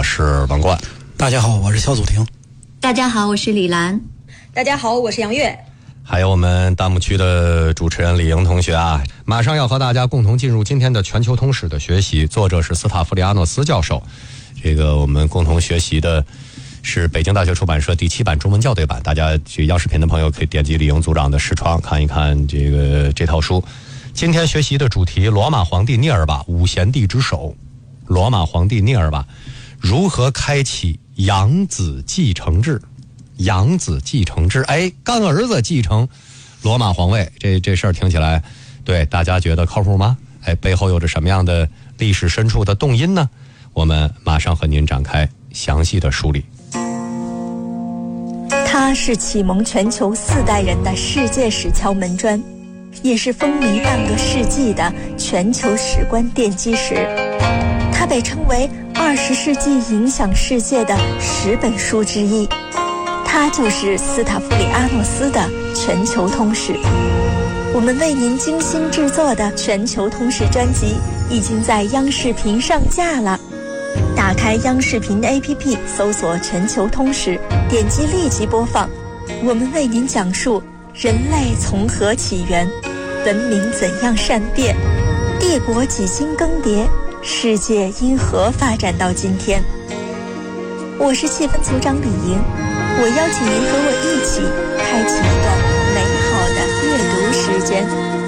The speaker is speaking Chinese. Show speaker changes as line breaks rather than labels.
是王冠。
大家好，我是肖祖婷。
大家好，我是李兰。
大家好，我是杨月。
还有我们弹幕区的主持人李莹同学啊，马上要和大家共同进入今天的全球通史的学习，作者是斯塔夫里阿诺斯教授。这个我们共同学习的是北京大学出版社第7版中文校对版，大家去央视频的朋友可以点击李莹组长的视窗看一看这套书。今天学习的主题：罗马皇帝聂尔巴，五贤帝之首。罗马皇帝聂尔巴如何开启养子继承制？养子继承制，干儿子继承罗马皇位，这事儿听起来对大家觉得靠谱吗？背后有着什么样的历史深处的动因呢？我们马上和您展开详细的梳理。
他是启蒙全球4代人的世界史敲门砖，也是风靡半个世纪的全球史观奠基石。他被称为20世纪影响世界的10本书之一。他就是斯塔夫里阿诺斯的全球通史。我们为您精心制作的全球通史专辑已经在央视频上架了。打开央视频 APP， 搜索全球通史，点击立即播放。我们为您讲述人类从何起源，文明怎样善变，帝国几经更迭，世界因何发展到今天。我是气氛组长李莹，我邀请您和我一起开启一段美好的阅读时间。